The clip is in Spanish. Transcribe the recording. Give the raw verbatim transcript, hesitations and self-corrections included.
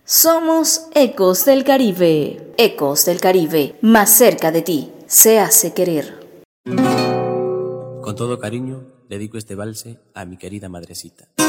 Somos Ecos del Caribe. Ecos del Caribe, más cerca de ti, se hace querer. Con todo cariño, dedico este valse a mi querida madrecita.